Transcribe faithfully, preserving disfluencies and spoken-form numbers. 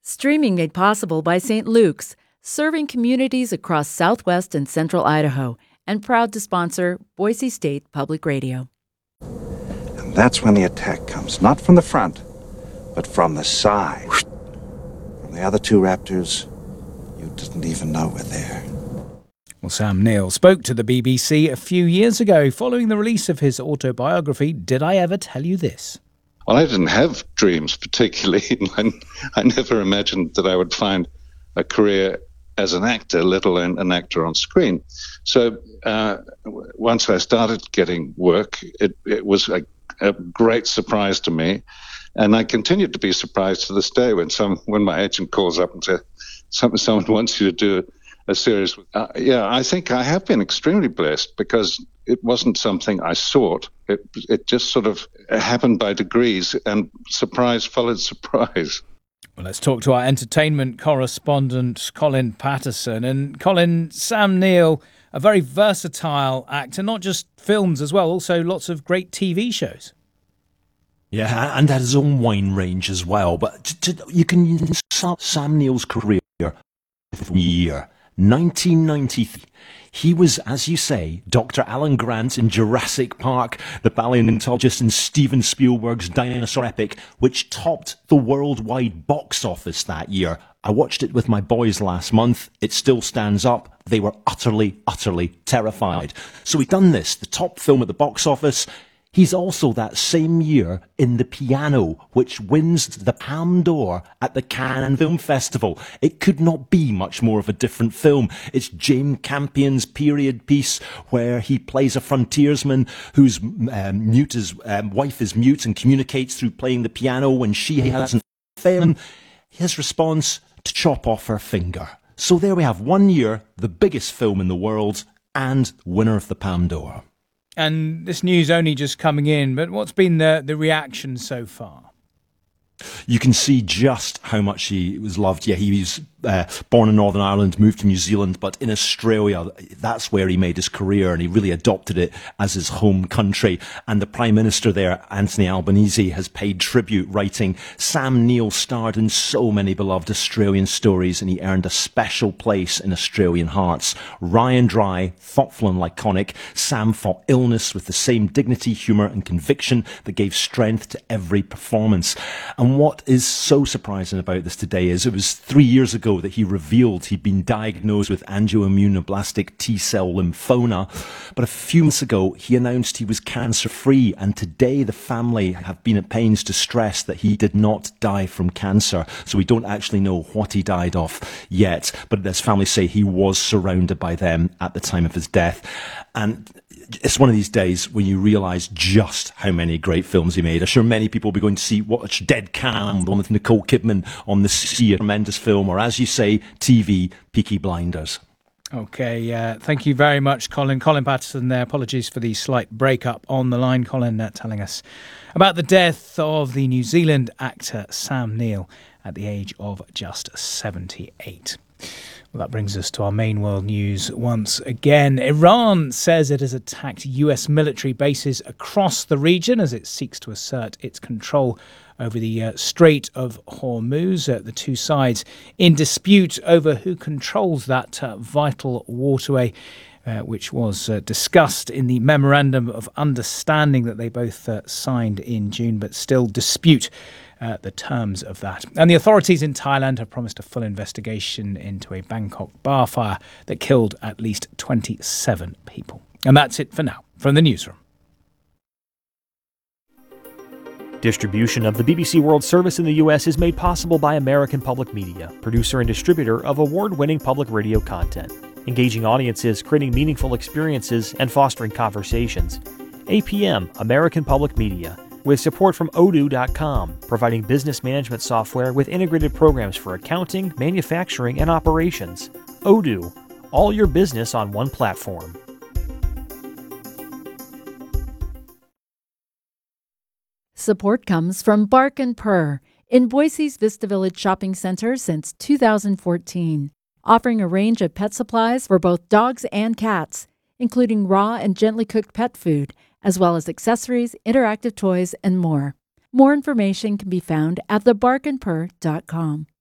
Streaming made possible by Saint Luke's, serving communities across southwest and central Idaho, and proud to sponsor Boise State Public Radio. And that's when the attack comes, not from the front, but from the side. From the other two raptors, you didn't even know were there. Well, Sam Neill spoke to the B B C a few years ago following the release of his autobiography, Did I Ever Tell You This? Well, I didn't have dreams particularly. I, I never imagined that I would find a career as an actor, let alone an actor on screen. So uh, once I started getting work, it, it was a, a great surprise to me. And I continued to be surprised to this day when some when my agent calls up and says, Some, someone wants you to do a series. Uh, yeah, I think I have been extremely blessed because it wasn't something I sought. It it just sort of happened by degrees, and surprise followed surprise. Well, let's talk to our entertainment correspondent, Colin Patterson. And Colin, Sam Neill, a very versatile actor, not just films as well, also lots of great T V shows. Yeah, and had his own wine range as well. But to, to, you can start Sam Neill's career from year nineteen ninety-three. He was, as you say, Doctor Alan Grant in Jurassic Park, the paleontologist in Steven Spielberg's dinosaur epic, which topped the worldwide box office that year. I watched it with my boys last month. It still stands up. They were utterly, utterly terrified. So we've done this, the top film at the box office. He's also that same year in The Piano, which wins the Palme d'Or at the Cannes Film Festival. It could not be much more of a different film. It's Jane Campion's period piece where he plays a frontiersman whose um, mute is, um, wife is mute and communicates through playing the piano when she hasn't failed. His response, to chop off her finger. So there we have one year, the biggest film in the world, and winner of the Palme d'Or. And this news only just coming in, but what's been the, the reaction so far? You can see just how much he was loved. Yeah, he was uh, born in Northern Ireland, moved to New Zealand, but in Australia, that's where he made his career, and he really adopted it as his home country. And the Prime Minister there, Anthony Albanese, has paid tribute, writing, Sam Neill starred in so many beloved Australian stories, and he earned a special place in Australian hearts. Wry and dry, thoughtful and laconic, Sam fought illness with the same dignity, humour and conviction that gave strength to every performance. And what is so surprising about this today is it was three years ago that he revealed he'd been diagnosed with angioimmunoblastic T-cell lymphoma. But a few months ago, he announced he was cancer-free. And today, the family have been at pains to stress that he did not die from cancer. So we don't actually know what he died of yet. But as family say, he was surrounded by them at the time of his death. And it's one of these days when you realise just how many great films he made. I'm sure many people will be going to see watch Dead Calm, the one with Nicole Kidman on the sea, a tremendous film, or as you say, T V, Peaky Blinders. Okay, uh, thank you very much, Colin. Colin Patterson there. Apologies for the slight break-up on the line. Colin uh, telling us about the death of the New Zealand actor Sam Neill at the age of just seventy-eight. Well, that brings us to our main world news once again. Iran says it has attacked U S military bases across the region as it seeks to assert its control over the uh, Strait of Hormuz. Uh, the two sides in dispute over who controls that uh, vital waterway, uh, which was uh, discussed in the Memorandum of Understanding that they both uh, signed in June, but still dispute Uh, the terms of that. And the authorities in Thailand have promised a full investigation into a Bangkok bar fire that killed at least twenty-seven people. And that's it for now from the newsroom. Distribution of the B B C World Service in the U S is made possible by American Public Media, producer and distributor of award-winning public radio content, engaging audiences, creating meaningful experiences, and fostering conversations. A P M, American Public Media, with support from odoo dot com, providing business management software with integrated programs for accounting, manufacturing, and operations. Odoo, all your business on one platform. Support comes from Bark and Purr in Boise's Vista Village Shopping Center since two thousand fourteen, offering a range of pet supplies for both dogs and cats, including raw and gently cooked pet food, as well as accessories, interactive toys, and more. More information can be found at the bark and purr dot com.